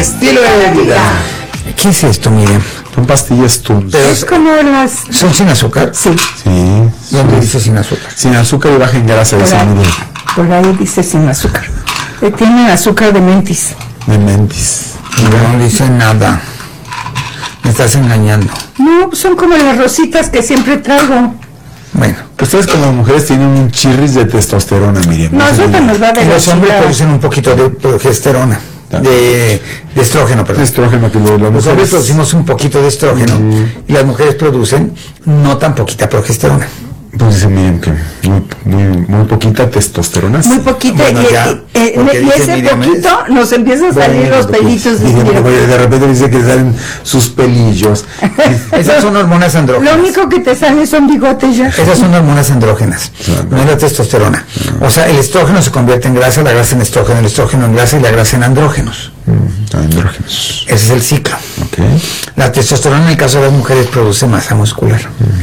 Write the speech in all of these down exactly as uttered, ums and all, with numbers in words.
estilo de vida. ¿Qué es esto, Miriam? Son pastillas Tums. Es como las... ¿Son sin azúcar? Sí. Sí. ¿Dónde dice sin azúcar? Sin azúcar y baja en grasa, Por dice ahí, Miriam. por ahí dice sin azúcar. Eh, Tienen azúcar de mentis. De mentis. No dice nada. Me estás engañando. No, son como las rositas que siempre traigo. Bueno. Ustedes como mujeres tienen un chirris de testosterona, Miriam. No, sé eso si- te nos va a Y los hombres velocidad. producen un poquito de progesterona. De, de estrógeno, perdón. estrógeno que lo- lo- Los hombres mujeres- producimos un poquito de estrógeno Mm. y las mujeres producen no tan poquita progesterona. Pues dice Miriam que muy, muy, muy poquita testosterona. Muy poquito. Bueno, y, ya, y- eh, porque y dice ese Miriam, ¿eh? poquito nos empiezan a salir Bueno, los pues, pelitos. Miriam, mira. como de repente dice que salen sus pelillos. Esas son hormonas Lo andrógenas. único que te salen son bigotes ya. Esas son hormonas andrógenas, no es la testosterona. O sea, el estrógeno se convierte en grasa, la grasa en estrógeno, el estrógeno en grasa y la grasa en andrógenos. Mm, andrógenos. Ese es el ciclo. Ok. La testosterona en el caso de las mujeres produce masa muscular.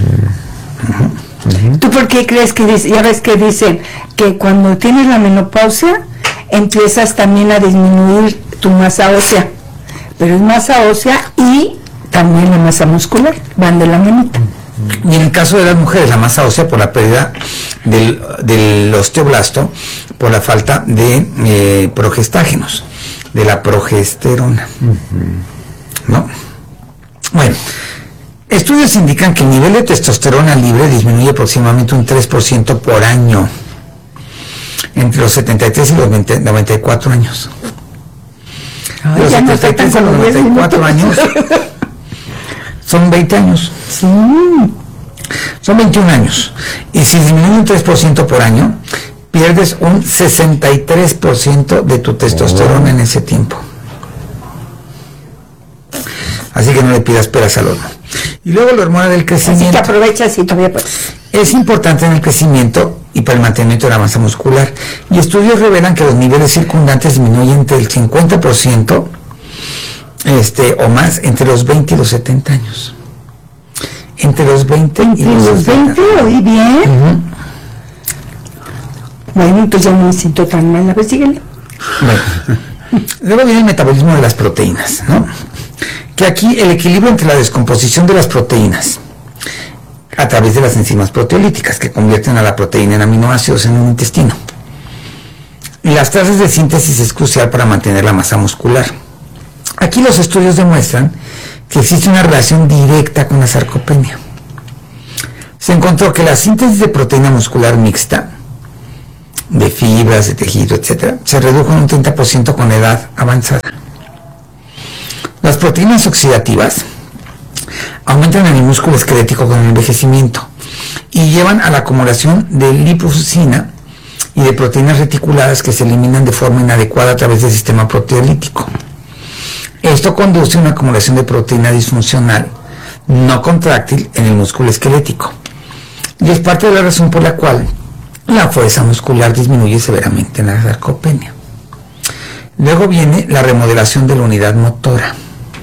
¿Tú por qué crees que dice? Ya ves que dicen que cuando tienes la menopausia empiezas también a disminuir tu masa ósea, pero es masa ósea y también la masa muscular, van de la manita. Y en el caso de las mujeres, la masa ósea por la pérdida del, del osteoblasto, por la falta de eh, progestágenos, de la progesterona. ¿No? Bueno, estudios indican que el nivel de testosterona libre disminuye aproximadamente un tres por ciento por año entre los setenta y tres y los veinte, noventa y cuatro años. Ay, De los ya no setenta y tres a estoy los tan noventa y como cuatro diez años son veinte años. Sí. Son veintiún años. Y si disminuye un tres por ciento por año, pierdes un sesenta y tres por ciento de tu testosterona en ese tiempo. Así que no le pidas peras al horno. Y luego la hormona del Así que crecimiento. aprovechas y todavía puedes. Es importante en el crecimiento y para el mantenimiento de la masa muscular. Y estudios revelan que los niveles circundantes disminuyen entre el cincuenta por ciento este, o más entre los veinte y los setenta años. Entre los veinte y ¿Y los, los setenta. veinte oí bien? Ujú. Bueno, entonces ya no me siento tan mal. A ver, síguele. Bueno. Luego viene el metabolismo de las proteínas, ¿no? Que aquí el equilibrio entre la descomposición de las proteínas a través de las enzimas proteolíticas que convierten a la proteína en aminoácidos en un intestino. Y las tasas de síntesis es crucial para mantener la masa muscular. Aquí los estudios demuestran que existe una relación directa con la sarcopenia. Se encontró que la síntesis de proteína muscular mixta, de fibras, de tejido, etcétera, se redujo en un treinta por ciento con la edad avanzada. Las proteínas oxidativas aumentan en el músculo esquelético con el envejecimiento y llevan a la acumulación de lipofuscina y de proteínas reticuladas que se eliminan de forma inadecuada a través del sistema proteolítico. Esto conduce a una acumulación de proteína disfuncional no contráctil en el músculo esquelético y es parte de la razón por la cual la fuerza muscular disminuye severamente en la sarcopenia. Luego viene la remodelación de la unidad motora.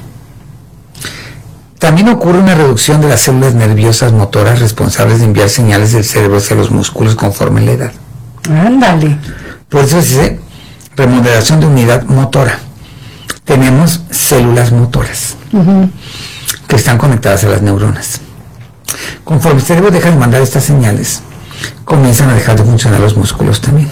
También ocurre una reducción de las células nerviosas motoras responsables de enviar señales del cerebro hacia los músculos conforme la edad. Ándale. Por eso se dice remodelación de unidad motora. Tenemos células motoras Uh-huh. que están conectadas a las neuronas. Conforme el cerebro deja de mandar estas señales, comienzan a dejar de funcionar los músculos también.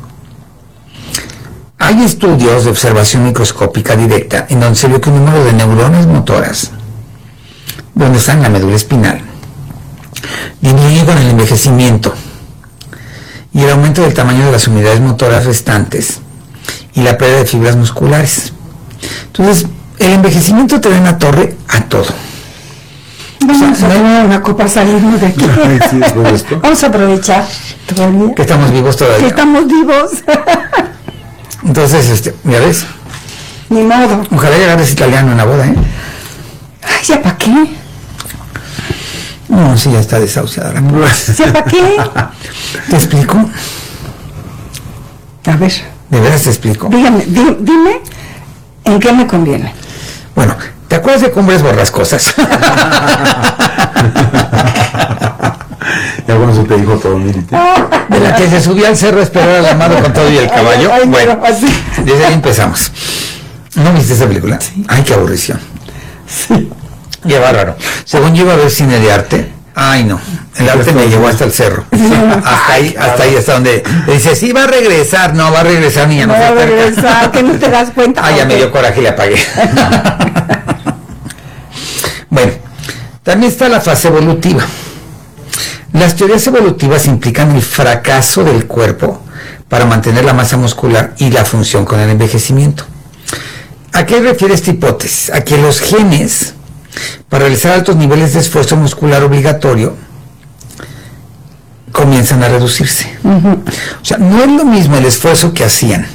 Hay estudios de observación microscópica directa en donde se vio que un número de neuronas motoras, donde está en la médula espinal, disminuye con el envejecimiento y el aumento del tamaño de las unidades motoras restantes y la pérdida de fibras musculares. Entonces, el envejecimiento te da una torre a todo. Vamos a tomar una copa, salirnos de aquí. Ay, sí, después de esto. Vamos a aprovechar todavía Que estamos vivos que todavía. estamos vivos. Entonces, este, ya ves, Ni modo. ojalá llegaras italiano en la boda, ¿eh? Ay, ¿ya para qué? No, sí, ya está desahuciada la mujer. ¿Ya para qué? ¿Te explico? A ver, ¿De veras te explico? dígame, di- dime en qué me conviene. Bueno, ¿te acuerdas de Cumbres Borrascosas? Ya con eso te dijo todo, Mirita. De la que se subía al cerro a esperar al amado con todo y el caballo. Ay, Bueno, pero así. desde ahí empezamos. ¿No viste esa película? Sí. Ay, qué aburrición. Sí. Qué bárbaro. Según yo iba a ver cine de arte, ay no, el arte me llevó hasta el cerro. Hasta ahí, hasta ahí, hasta donde le dice, sí va a regresar, no va a regresar, niña, no, no va a se acerca. regresar, que no te das cuenta. Ay, ya me dio coraje y le apagué. Bueno, también está la fase evolutiva. Las teorías evolutivas implican el fracaso del cuerpo para mantener la masa muscular y la función con el envejecimiento. ¿A qué refiere esta hipótesis? A que los genes para realizar altos niveles de esfuerzo muscular obligatorio comienzan a reducirse. Uh-huh. O sea, no es lo mismo el esfuerzo que hacían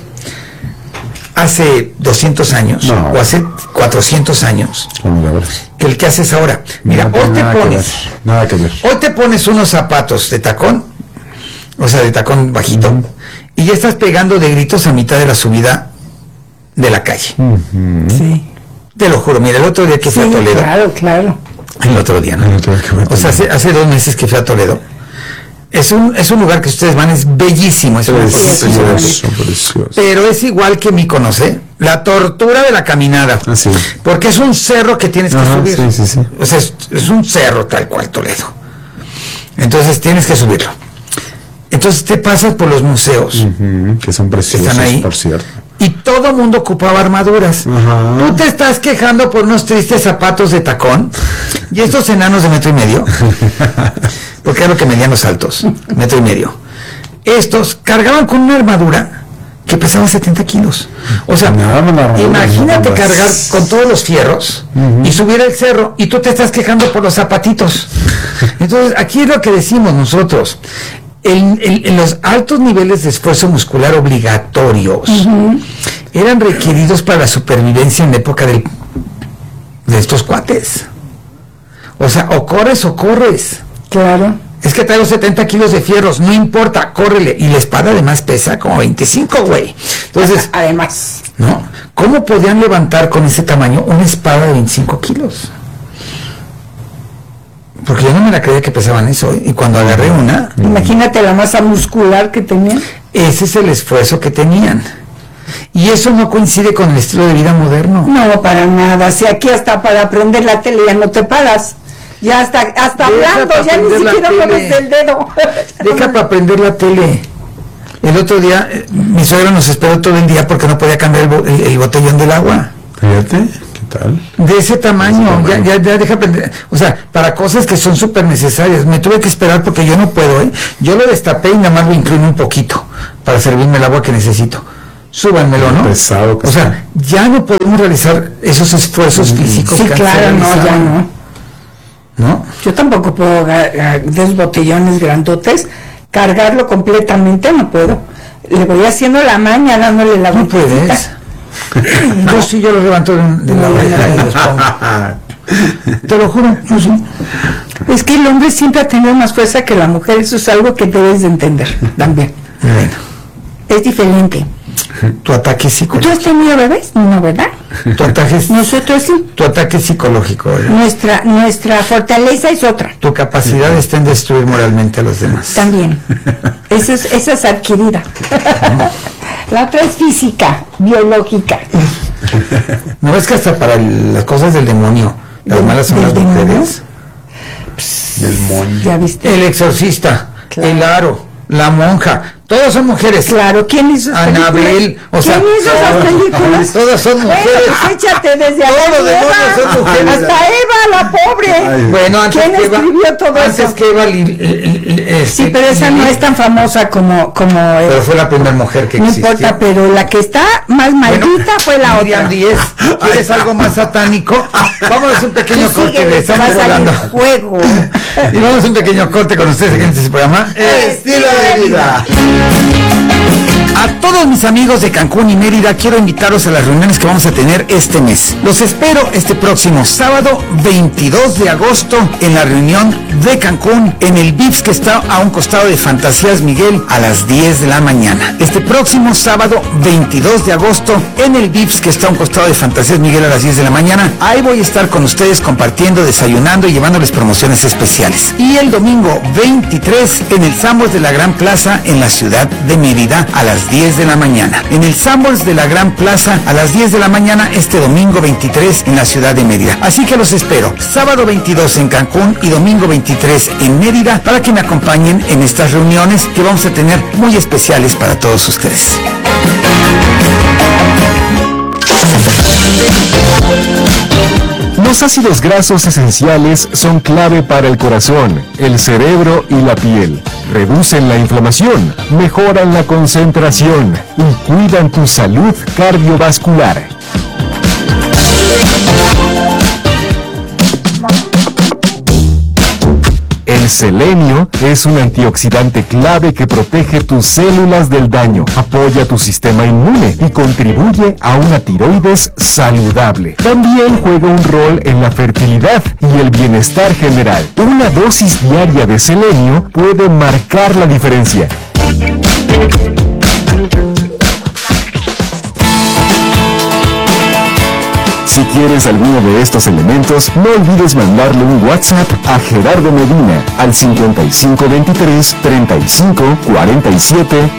hace doscientos años no. o hace cuatrocientos años que el que haces ahora. Mira, no, hoy te pones que nada que ver. Hoy te pones unos zapatos de tacón, o sea, de tacón bajito, uh-huh. y ya estás pegando de gritos a mitad de la subida de la calle. Uh-huh. Sí. Te lo juro, mira, el otro día que fui sí, a Toledo. Claro, claro. El otro día, ¿no? El otro día que fui a o sea, hace, hace dos meses que fui a Toledo. Es un, es un lugar que ustedes van, es bellísimo. Es una es, es, es, pero es igual que Mykonos, ¿eh? La tortura de la caminada. Ah, sí. Porque es un cerro que tienes que Ajá, subir. Sí, sí, sí. O sea, es, es un cerro tal cual Toledo. Entonces tienes que subirlo. Entonces te pasas por los museos. Uh-huh, que son preciosos, están ahí, por cierto. Y todo el mundo ocupaba armaduras. Uh-huh. Tú te estás quejando por unos tristes zapatos de tacón y estos enanos de metro y medio, porque es lo que medían los altos, metro y medio. Estos cargaban con una armadura que pesaba setenta kilos. O sea, no, no, no, imagínate no, no, no, cargar con todos los fierros uh-huh. y subir el cerro y tú te estás quejando por los zapatitos. Entonces, aquí es lo que decimos nosotros. El, el, el, los altos niveles de esfuerzo muscular obligatorios uh-huh. eran requeridos para la supervivencia en la época del, de estos cuates. O sea, o corres o corres. Claro. Es que traigo setenta kilos de fierros, no importa, córrele. Y la espada además pesa como veinticinco, güey. Entonces, además, ¿no? ¿Cómo podían levantar con ese tamaño una espada de veinticinco kilos? Porque yo no me la creía que pesaban eso, ¿eh? Y cuando agarré una... Imagínate la masa muscular que tenían. Ese es el esfuerzo que tenían. Y eso no coincide con el estilo de vida moderno. No, para nada. Si aquí hasta para aprender la tele ya no te paras. Ya hasta, hasta hablando, ya ni siquiera mueves el dedo. Deja para aprender la tele. El otro día, eh, mi suegra nos esperó todo el día porque no podía cambiar el, bo el, el botellón del agua. Fíjate. Tal. De ese tamaño, ese tamaño. Ya, ya, ya deja aprender, o sea, para cosas que son súper necesarias. Me tuve que esperar porque yo no puedo, ¿eh? Yo lo destapé y nada más lo incliné un poquito para servirme el agua que necesito. Súbanmelo, ¿no? Pesado, o sea, ya no podemos realizar esos esfuerzos mm. físicos. Sí, que claro, no, ya no. ¿No? Yo tampoco puedo, de esos botellones grandotes, cargarlo completamente, no puedo. Le voy haciendo la maña, dándole la No puedes. Yo sí, yo lo levanto de, de la oreja y los pongo. Te lo juro, yo sí. Es que el hombre siempre ha tenido más fuerza que la mujer, eso es algo que debes de entender también. Bueno. Es diferente. Tu ataque psicológico. ¿Tú has tenido bebés? No, ¿verdad? Tu ataque es, Nosotros sí. Tu ataque psicológico, ¿verdad? Nuestra, nuestra fortaleza es otra. Tu capacidad está en destruir moralmente a los demás. También. Esa es, esa es adquirida. La otra es física, biológica. ¿No ves que hasta para el, las cosas del demonio, las ¿De, malas son las mujeres? Del demonio. ¿Ya viste? El exorcista, claro. El aro, la monja, todos son mujeres. Claro, ¿quién hizo esas Anabel, o sea, ¿quién hizo esas películas? Todas son mujeres. Bueno, pues échate desde todos los demonios Eva, son mujeres. hasta Eva, la pobre. Ay, bueno, antes ¿quién que Eva, escribió todo antes eso? que Eva, li, li, li, este, sí, pero esa no es tan famosa como, como pero fue la primera mujer que no existió. No importa, pero la que está más maldita bueno, fue la otra. diez. ¿Quieres algo más satánico? Vamos a hacer un pequeño sí, corte. De estamos hablando. Juego. Y vamos a un pequeño corte con ustedes en este programa. Estilo de vida. A todos mis amigos de Cancún y Mérida, quiero invitarlos a las reuniones que vamos a tener este mes. Los espero este próximo sábado veintidós de agosto en la reunión de Cancún en el Vips que está a un costado de Fantasías Miguel a las diez de la mañana. Este próximo sábado veintidós de agosto en el Vips que está a un costado de Fantasías Miguel a las diez de la mañana. Ahí voy a estar con ustedes compartiendo, desayunando y llevándoles promociones especiales. Y el domingo veintitrés en el Sambors de la Gran Plaza en la ciudad de Mérida a las las diez de la mañana. En el Sanborns de la Gran Plaza a las diez de la mañana este domingo veintitrés en la ciudad de Mérida. Así que los espero, sábado veintidós en Cancún y domingo veintitrés en Mérida, para que me acompañen en estas reuniones que vamos a tener muy especiales para todos ustedes. Los ácidos grasos esenciales son clave para el corazón, el cerebro y la piel. Reducen la inflamación, mejoran la concentración y cuidan tu salud cardiovascular. El selenio es un antioxidante clave que protege tus células del daño, apoya tu sistema inmune y contribuye a una tiroides saludable. También juega un rol en la fertilidad y el bienestar general. Una dosis diaria de selenio puede marcar la diferencia. Si quieres alguno de estos elementos, no olvides mandarle un WhatsApp a Gerardo Medina al cincuenta y cinco veintitrés, treinta y cinco, cuarenta y siete,